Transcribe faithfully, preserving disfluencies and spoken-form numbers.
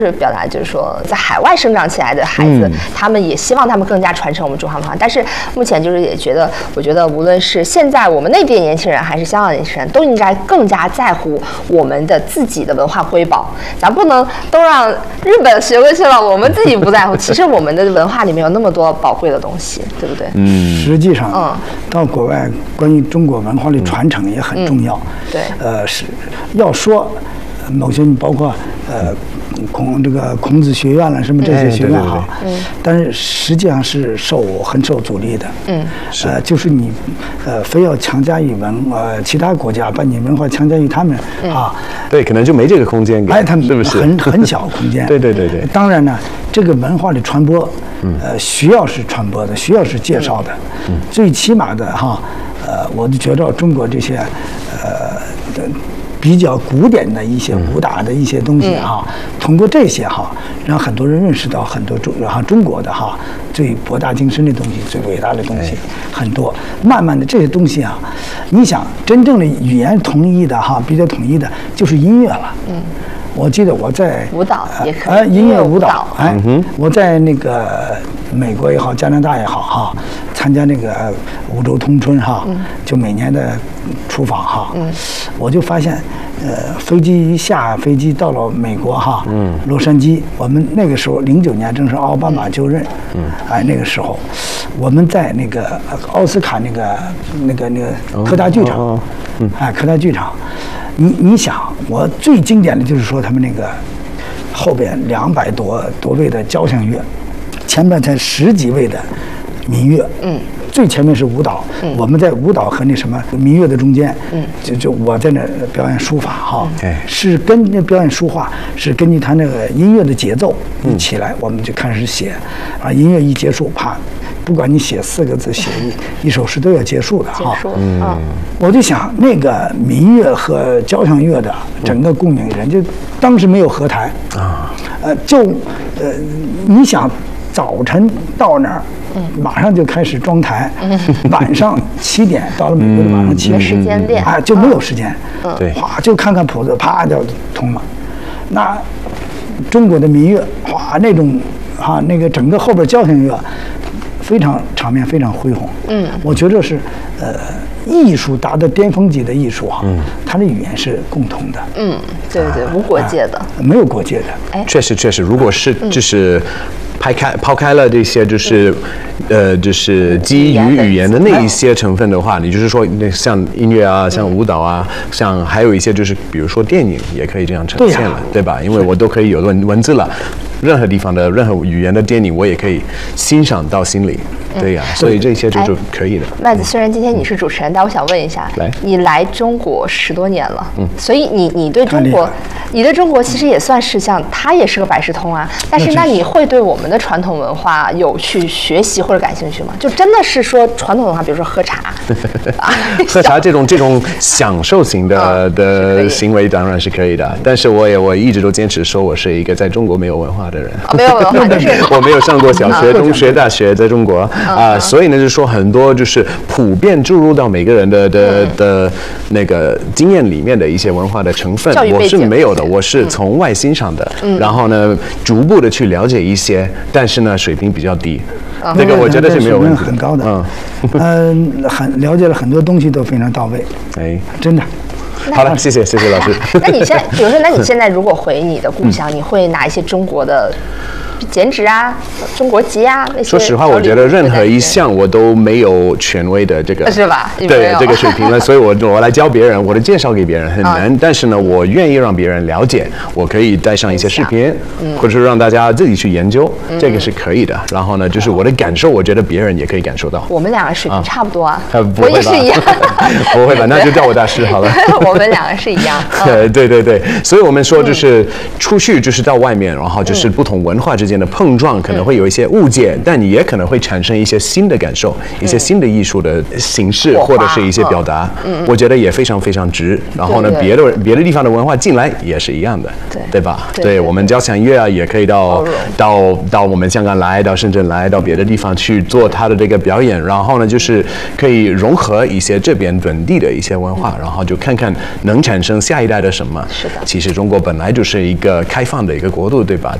是表达，就是说，在海外生长起来的孩子，嗯、他们也希望他们更加传承我们中华文化。但是目前就是也觉得，我觉得无论是现在我们那边年轻人，还是香港年轻人，都应该更加在乎我们的自己的文化瑰宝。咱不能都让日本学过去了，我们自己不在乎。其实我们的文化里面有那么多宝贵的东西，对不对？ 嗯，实际上，嗯，到国外关于中国文化的传承也很重要。 嗯、对， 呃，是要说某些，包括呃。孔这个孔子学院了，什么这些学院哈，嗯，但是实际上是受很受阻力的，嗯，呃，就是你，呃，非要强加于文呃其他国家把你文化强加于他们啊， 对，可能就没这个空间给， 哎，他们是不是很很小空间？ 对对对对。 当然呢，这个文化的传播，呃，需要是传播的，需要是介绍的，嗯，最起码的哈，呃，我就觉得中国这些，呃。比较古典的一些武打的一些东西哈，嗯、通过这些哈，让很多人认识到很多中哈中国的哈最博大精深的东西、最伟大的东西很多。慢慢的这些东西啊，你想真正的语言统一的哈，比较统一的就是音乐了。嗯，我记得我在舞蹈也可以， 呃，音乐舞蹈，哎，嗯、我在那个美国也好，加拿大也好哈，参加那个五洲通春哈，嗯、就每年的出访哈，嗯、我就发现。呃，飞机一下飞机到了美国哈，嗯，洛杉矶，我们那个时候零九年正是奥巴马就任，嗯，哎，那个时候，我们在那个奥斯卡那个那个那个科大剧场，哦哦嗯、哎，科大剧场，你你想，我最经典的就是说他们那个后边两百多多位的交响乐，前面才十几位的民乐，嗯。最前面是舞蹈，嗯、我们在舞蹈和那什么民乐的中间，嗯、就就我在那表演书法哈，嗯、是跟那表演书画是根据他那个音乐的节奏一起来，嗯、我们就开始写，啊，音乐一结束，啪，不管你写四个字，写一一首诗都要结束的哈。嗯，我就想那个民乐和交响乐的整个供应，人家当时没有合台啊，呃，就呃，你想早晨到那儿。嗯，马上就开始装台，嗯、晚上七点到了美国的晚上七点， 没时间练， 啊，就没有时间， 嗯， 对， 哗，就看看谱子，啪就通了。那中国的民乐，哗，那种啊，那个整个后边交响乐，非常场面非常恢宏。嗯，我觉得是呃。艺术达到巅峰级的艺术啊，嗯，它的语言是共同的， 嗯，对对，无国界的， 啊、没有国界的。 哎，确实确实，如果是就是抛开抛开了这些，就是呃，就是基于语言的那一些成分的话，你就是说，那像音乐啊，像舞蹈啊，像还有一些就是比如说电影也可以这样呈现了，对吧？因为我都可以有文文字了。任何地方的任何语言的电影，我也可以欣赏到心里，对呀、啊，所以这些就是可以的。 麦子，虽然今天你是主持人，但我想问一下， 来， 你来中国十多年了，嗯，所以你你对中国，你对中国其实也算是像他也是个百事通啊，但是那你会对我们的传统文化有去学习或者感兴趣吗？就真的是说传统文化，比如说喝茶， 喝茶这种这种享受型的、嗯、的行为当然是可以的，但是我也我一直都坚持说我是一个在中国没有文化的人， 哦、没有文化就是我没有上过小学、中学、大学，在中国啊、呃，所以呢，就是说很多就是普遍注入到每个人的的的那个经验里面的一些文化的成分，我是没有的，我是从外欣赏的，嗯、然后呢，逐步的去了解一些，但是呢，水平比较低，嗯、这个我觉得是没有问题， 很高的，嗯，嗯、呃，很了解了很多东西都非常到位， 哎， 真的。 好了，谢谢谢谢老师。 那你现在，比如说，那你现在如果回你的故乡，嗯、你会拿一些中国的剪纸啊、中国籍啊那些？ 说实话，我觉得任何一项我都没有权威的这个， 是吧？ 对这个水平了，所以我我来教别人，我的介绍给别人很难。嗯、但是呢，我愿意让别人了解，我可以带上一些视频，嗯、或者是让大家自己去研究，嗯、这个是可以的。然后呢，就是我的感受，我觉得别人也可以感受到。 我们两个水平差不多啊， 啊我也是一样。 不会吧？那就叫我大师好了。 我们两个是一样。 对对对对，所以我们说就是出去就是到外面，然后就是不同文化之间。 间的碰撞，可能会有一些误解，但你也可能会产生一些新的感受，一些新的艺术的形式或者是一些表达。嗯，我觉得也非常非常值。然后呢，别的别的地方的文化进来也是一样的，对对吧？对，我们交响乐啊，也可以到到到我们香港来，到深圳来，到别的地方去做它的这个表演。然后呢，就是可以融合一些这边本地的一些文化，然后就看看能产生下一代的什么。是的，其实中国本来就是一个开放的一个国度，对吧？